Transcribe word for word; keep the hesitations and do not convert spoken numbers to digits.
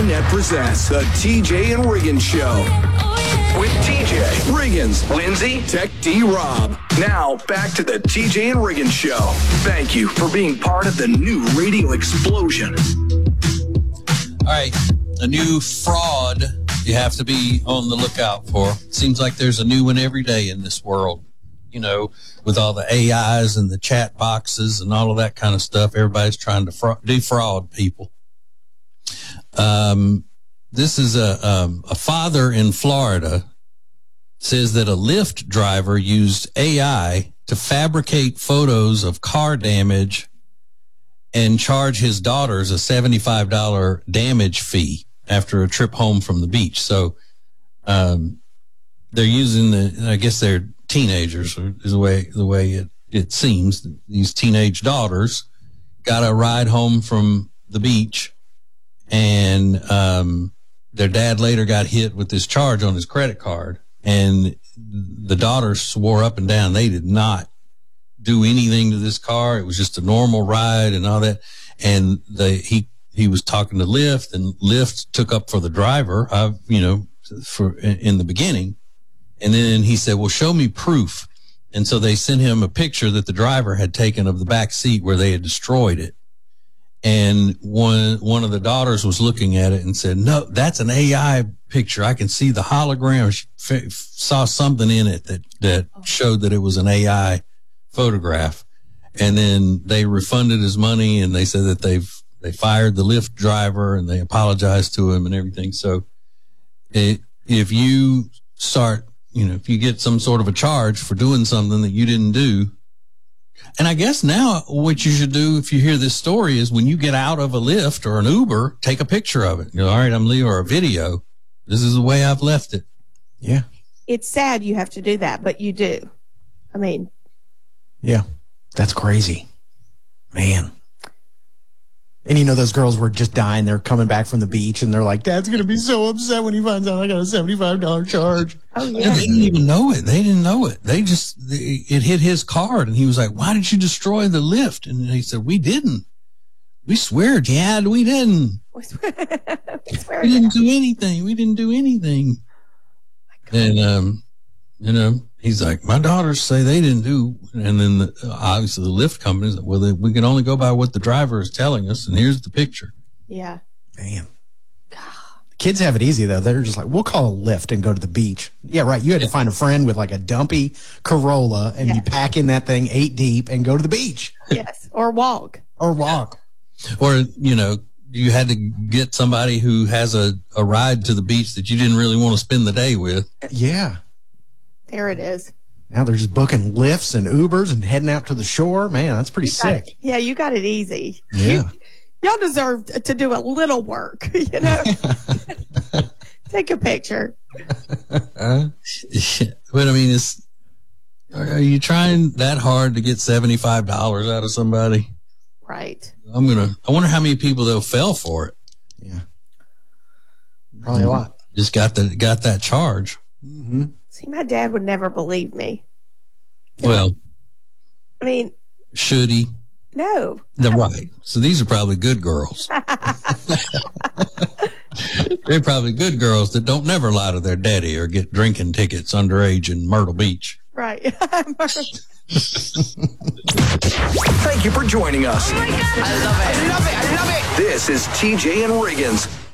Net presents the T J and Riggins Show. With T J, Riggins, Lindsay, Tech D Rob. Now, back to the T J and Riggins Show. Thank you for being part of the new radio explosion. All right, a new fraud you have to be on the lookout for. Seems like there's a new one every day in this world. You know, with all the A Is and the chat boxes and all of that kind of stuff, everybody's trying to fra- defraud people. Um, this is a um, a father in Florida says that a Lyft driver used A I to fabricate photos of car damage and charge his daughters a seventy-five dollars damage fee after a trip home from the beach. So um, they're using the, I guess they're teenagers is the way the way it, it seems. These teenage daughters got a ride home from the beach, and um, their dad later got hit with this charge on his credit card, and the daughters swore up and down they did not do anything to this car. It was just a normal ride and all that. And they he he was talking to Lyft, and Lyft took up for the driver, uh, you know, for in the beginning. And then he said, well, show me proof. And so they sent him a picture that the driver had taken of the back seat where they had destroyed it. And one, one of the daughters was looking at it and said, no, that's an A I picture. I can see the hologram. She f- saw something in it that, that showed that it was an A I photograph. And then they refunded his money, and they said that they've, they fired the Lyft driver and they apologized to him and everything. So it, if you start, you know, if you get some sort of a charge for doing something that you didn't do, and I guess now what you should do if you hear this story is when you get out of a Lyft or an Uber, take a picture of it. You know, all right, I'm leaving, or a video. This is the way I've left it. Yeah. It's sad you have to do that, but you do. I mean. Yeah, that's crazy. Man. And you know, those girls were just dying. They're coming back from the beach, and they're like, Dad's going to be so upset when he finds out I got a seventy-five dollars charge. Oh, yeah. They didn't even know it. They didn't know it. They just, they, it hit his card, and he was like, why did you destroy the Lyft? And he said, we didn't. We swear, Dad, we didn't. We swear, we, swear we didn't do anything. We didn't do anything. And, um, you know, he's like, my daughters say they didn't do. And then the, obviously the Lyft companies, well, they, we can only go by what the driver is telling us. And here's the picture. Yeah. Man. Kids have it easy, though. They're just like, we'll call a Lyft and go to the beach. Yeah, right. You had to find a friend with like a dumpy Corolla, and yes. you pack in that thing eight deep and go to the beach. Yes. Or walk. Or walk. Or, you know, you had to get somebody who has a, a ride to the beach that you didn't really want to spend the day with. Yeah. There it is. Now they're just booking Lyfts and Ubers and heading out to the shore. Man, that's pretty You sick. got, yeah, you got it easy. Yeah. You, y'all deserve to do a little work, you know? Take a picture. Uh, but I mean, it's, are you trying that hard to get seventy-five dollars out of somebody? Right. I'm going to, I wonder how many people though fell for it. Yeah. Probably a lot. Just got the, got that charge. Mm-hmm. See, my dad would never believe me. Well, I mean, should he? no. The right. So these are probably good girls. They're probably good girls that don't never lie to their daddy or get drinking tickets underage in Myrtle Beach. Right. Thank you for joining us. Oh my God. I love it. I love it. I love it. This is T J and Riggins.